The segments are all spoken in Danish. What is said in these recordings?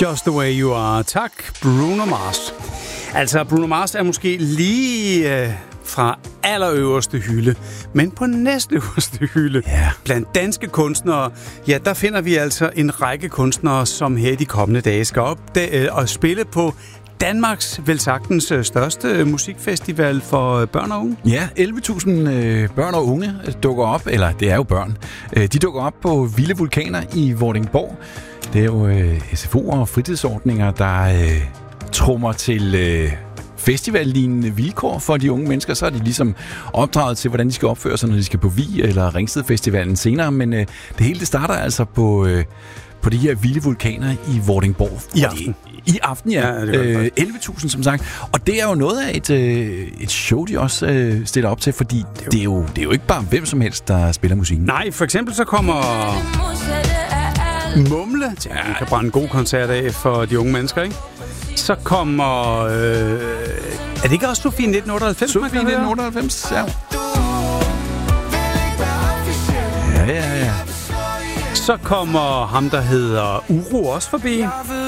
Just the way you are. Tak, Bruno Mars. Altså, Bruno Mars er måske lige fra allerøverste hylde, men på næstøverste hylde blandt danske kunstnere, ja, der finder vi altså en række kunstnere, som her de kommende dage skal op og spille på Danmarks velsagtens største musikfestival for børn og unge. Ja, 11.000 børn og unge dukker op, eller det er jo børn. De dukker op på Vilde Vulkaner i Vordingborg. Det er jo SFO'er og fritidsordninger, der trummer til festivallignende vilkår for de unge mennesker. Så er de ligesom opdraget til, hvordan de skal opføre sig, når de skal på Vig eller Ringsted Festivalen senere. Men det hele det starter altså på de her Vilde Vulkaner i Vordingborg. I aften. I aften, ja. 11.000, som sagt. Og det er jo noget af et show, de også stiller op til, fordi det er jo ikke bare hvem som helst, der spiller musikken. Nej, for eksempel så kommer Mumle. Ja, vi kan brænde en god koncert af for de unge mennesker, ikke? Så kommer... er det ikke også Sofie 1998? Sofie 1998, ja. Ja. Så kommer ham, der hedder Uro, også forbi.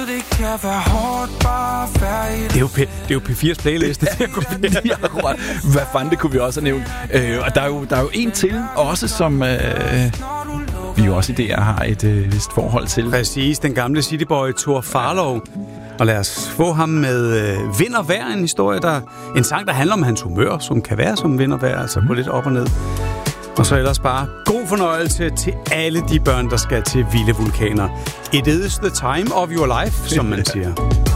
Det er jo P4's playliste. Hvad fanden, det kunne vi også have nævnt. Og der er jo en til, også som... vi jo også i DR har et vist forhold til. Præcis, den gamle cityboy Thor Farlov. Og lad os få ham med Vind og Vejr, en historie, en sang, der handler om hans humør, som kan være som vind og vejr, altså gå lidt op og ned. Og så ellers bare god fornøjelse til alle de børn, der skal til Vilde Vulkaner. It is the time of your life, som man siger.